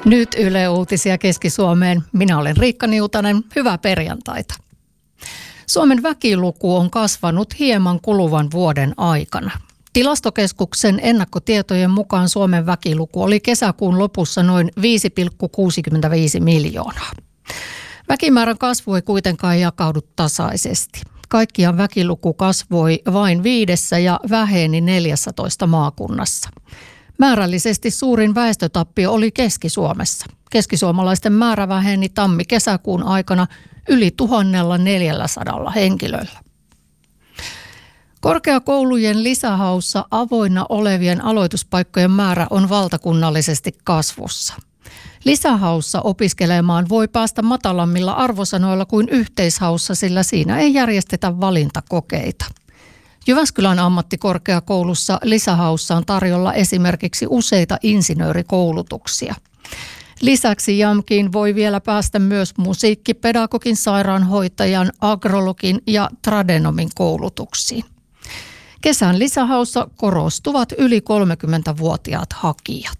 Nyt Yle Uutisia Keski-Suomeen. Minä olen Riikka Niutanen. Hyvää perjantaita. Suomen väkiluku on kasvanut hieman kuluvan vuoden aikana. Tilastokeskuksen ennakkotietojen mukaan Suomen väkiluku oli kesäkuun lopussa noin 5,65 miljoonaa. Väkimäärän kasvu ei kuitenkaan jakaudu tasaisesti. Kaikkiaan väkiluku kasvoi vain 5 ja väheni 14 maakunnassa. Määrällisesti suurin väestötappio oli Keski-Suomessa. Keskisuomalaisten määrä väheni tammi-kesäkuun aikana yli 1400 henkilöllä. Korkeakoulujen lisähaussa avoinna olevien aloituspaikkojen määrä on valtakunnallisesti kasvussa. Lisähaussa opiskelemaan voi päästä matalammilla arvosanoilla kuin yhteishaussa, sillä siinä ei järjestetä valintakokeita. Jyväskylän ammattikorkeakoulussa lisähaussa on tarjolla esimerkiksi useita insinöörikoulutuksia. Lisäksi JAMKiin voi vielä päästä myös musiikkipedagogin, sairaanhoitajan, agrologin ja tradenomin koulutuksiin. Kesän lisähaussa korostuvat yli 30-vuotiaat hakijat.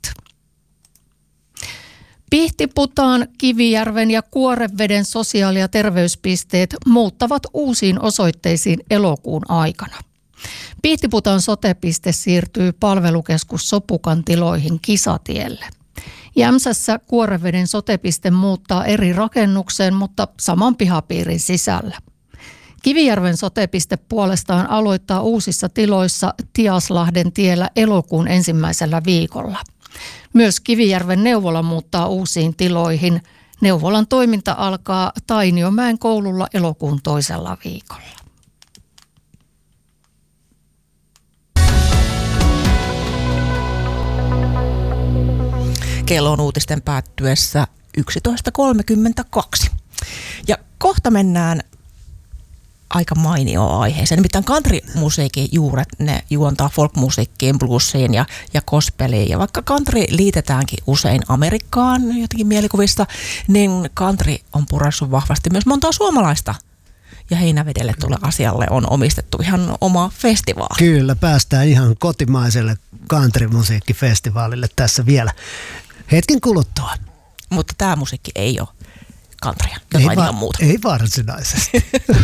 Pihtiputaan, Kivijärven ja Kuoreveden sosiaali- ja terveyspisteet muuttavat uusiin osoitteisiin elokuun aikana. Pihtiputaan sotepiste siirtyy palvelukeskus Sopukan tiloihin Kisatielle. Jämsässä Kuoreveden sotepiste muuttaa eri rakennukseen, mutta saman pihapiirin sisällä. Kivijärven sotepiste puolestaan aloittaa uusissa tiloissa Tiaslahden tiellä elokuun 1. viikolla. Myös Kivijärven neuvola muuttaa uusiin tiloihin. Neuvolan toiminta alkaa Tainiomäen koululla elokuun 2. viikolla. Kello on uutisten päättyessä 11.32. Ja kohta mennään aika mainioon aiheeseen. Nimittäin country-musiikin juuret, ne juontaa folkmusiikkiin, bluesiin ja gospeliin. Ja vaikka country liitetäänkin usein Amerikkaan jotenkin mielikuvissa, niin country on puressut vahvasti myös montaa suomalaista. Ja Heinävedelle tuolle asialle on omistettu ihan oma festivaali. Kyllä, päästään ihan kotimaiselle country-musiikkifestivaalille tässä vielä hetken kuluttua. Mutta tämä musiikki ei ole countrya, jotain ihan muuta. Ei varsinaisesti.